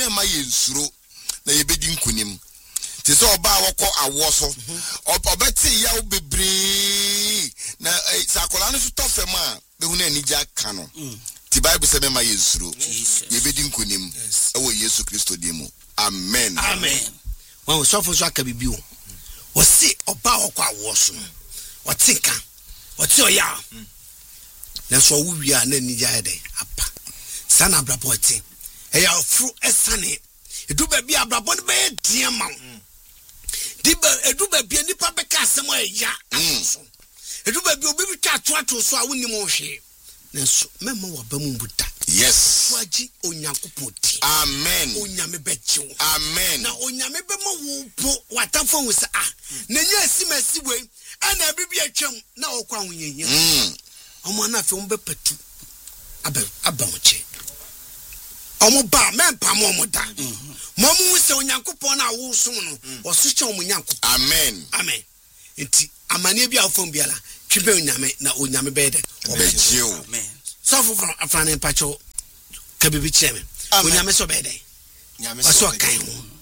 mema ye nsuro na ye bedi nkunim ti so oba woko awo so obeti ya bebre na sakola no so tofem a behu na anija ka no ti Bible say mema ye nsuro ye bedi nkunim ewo Yesu Kristo dimo amen wan so fo so aka bibiu wo si oba woko awo so wo tinka wo ti oya na so wo wi a na anija ede apa sana abraboti eya ofru esane edu ba bi abrabon be die ma diba edu ba bi nipa be ka asem eya so edu ba bi obi bi twa to so a woni mo hwe na so mema wa ba mu buta yes waji onyankopoti amen onyame bechiwo amen na onyame be ma wo bo watafo hu sa na nya asimasi we ana bibi atwam na okwa ahonyenya omo na fe be patu aba oche omo ba mempa mo da momu se onyankopon na wo som no osuche omo nyankopon amen enti amane bia afom biala twibe onyame na onyame bede obechiwo amen so for afane pacho kabibi cheme onyame so bede nyame so kan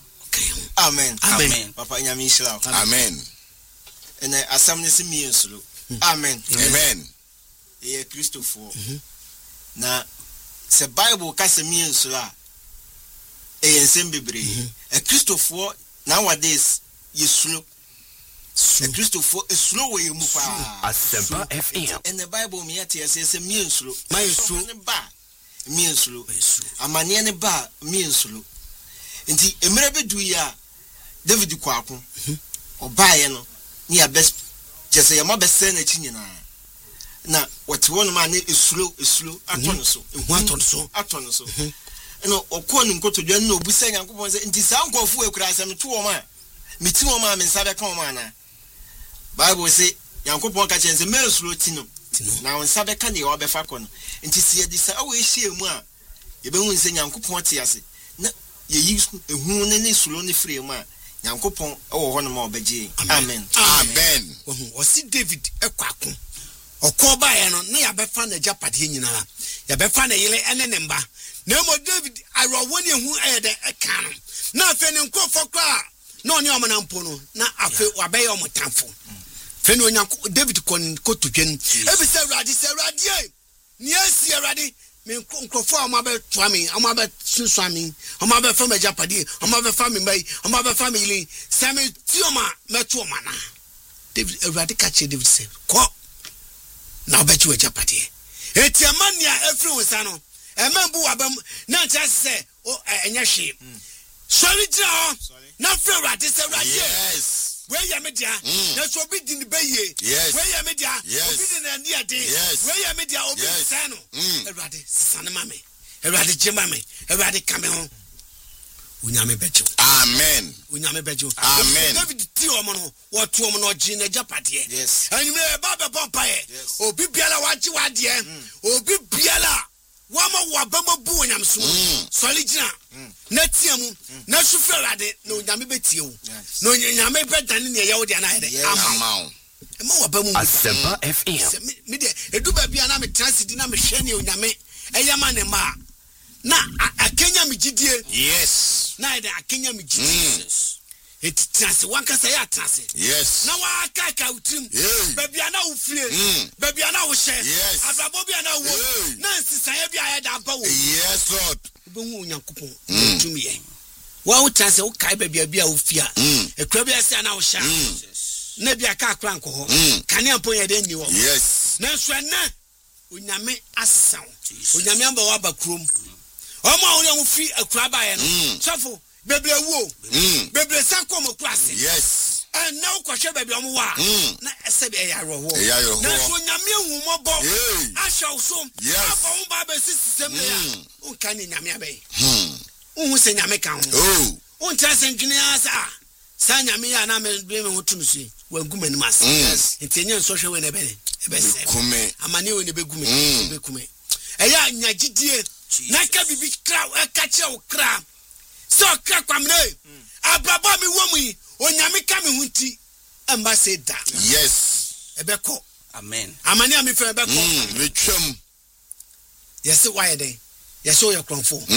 amen papa nyame ishira amen ene asam ne simi ensuro amen ye Christopher na se Bible ka se mi ensuro a ensem bebre Christopher nowadays yesuro Christopher esuro we mu pa Asempa FM in the Bible me yet say mi ensuro my ensuro ne ba mi ensuro amane ne ba mi ensuro nti emere bedu ya David kwako obaye no ni ya best just ya ma best na chinyina na wati wonu ma ne esuro atono so eno okonu nkoto dwa na obusa Nyankopon se nti sa nkofu ekura asem to wo ma meti wo ma me nsabe ka wo ma na Bible say Nyankopon ka chense me esuro tino na wo nsabe ka ne wo befa kono nti se yedi sa awo ehie mu a ye behu nse Nyankopon te ase na ye yi ehu ne ne esuro ne free mu a Nyankopon ewo ho no ma obeje amen wo si David ekwako okoba ye no na ya befa na japade nyina ya befa na yele ene ne mba na mo David arowoni ehu ayede eka no na afe ne nkofo kwa na oni omana mpo no na afe wabe ye omotamfo fe no nyanko David ko tudwen ebi se Awurade ni asi Awurade me nkofo amabe twami amabe sunsuami amabe fa majapade amabe fa me mai amabe fa me yele same tioma meto mana David Awurade ka che David se ko na obechi wajapade etiamania every wonsano emembu wabam na ncha se enya hwe sorry jao na fe Awurade se Awurade yes where ya media na so bi din beye where ya media obi din na dia de where ya media obi sano Awurade sane mame Awurade jemame Awurade kame ho unyame bejo amen David ti omo no wotu omo no gi na japade anime baba pompae obi biala waji wade obi biala wama wabama bu onyam so soli gina na tiamu na sufu Awurade na onyame betie wo na onyame bedane ne ya wo dia na hede amao ema wabamu Asempa FM me de edu ba bia na me transidi na me hwe ne onyame eyama ne ma na akenya me gidie yes na ide akenya me gidie etitase wankasa ya tase yes na wa kaka utrim babia na ufie babia na wo hye abrabo bia na wo na nsisaye bia ya da ba wo yes Lord behu Onyankopon utumi ye wa utase wo kai babia bia ufia ekura bia se na wo hye na bia ka akra nko ho kane ampon ye de ni wo yes na so na onyame asaw onyame amba wa bakrom omo wo ne fi akura ba ye no sofo bebre wo bebre sanko mo klase yes and now kwahwe bebre omo wa na ese be ya roho na so nyame hu mo bo ashaw so aba wo ba be system ya unka ni nyame abai unhu se nyame kan ho unta se ndwene asa sa nyame ya na me hu tunu so wanguma ni mas ntenye nso hwe we na be se kume amane we ne be kume eya nyagidie na ka bibi kra ka che wo kra so kra kwamne abraba mi wo mu onyame ka mi hunti amba se da yes ebeko amen amane ami fe ebeko retwam yes why dey yes o your kronfo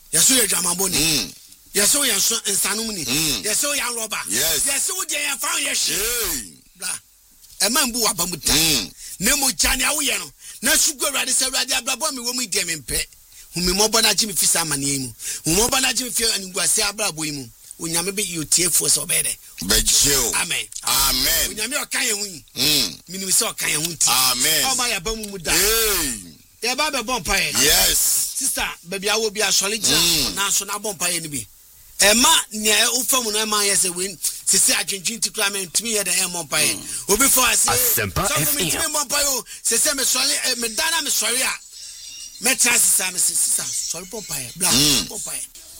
Yaso ye dwamabo ni. Yaso ye nsanum ni. Yaso ye roba. Yaso je ye fa ye hye. Bla. E man bu abamu ta. Na mo jane awo ye no. Na sugu awade se awade abrabo mi wo mu de me mpe. Humi mobo na jimi fisa amane mu. Humi mobo na jimi fi anguase abrabo yi mu. Onyame be yotiefo so obede. Bejeo. Amen. Amen. Onyame o kan ye hu. Minim se o kan ye hu ti. Amen. O ma ya ba mu da. Ya ba be bon paye. Yes. Sister, baby awo bi asole jina na so na bon paye ni bi. E ma ne o famu na ma ye se we sisi adwendwen ti kra me ntimi ye da e mon paye. Obi for ase. Asempa So me FM. ntimi mon paye o sisi me sole me dana me sole a. Me tra sisi me sisi sole bon paye. Bla bon paye.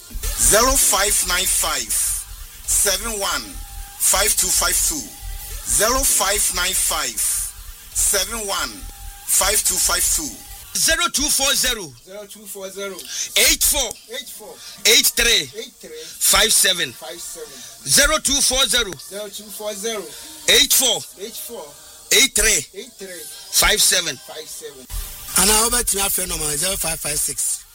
0595 71 5252 0595 71 5252 0240 84 83 57 0240 84 83 57 Ana obetimi afa no 0556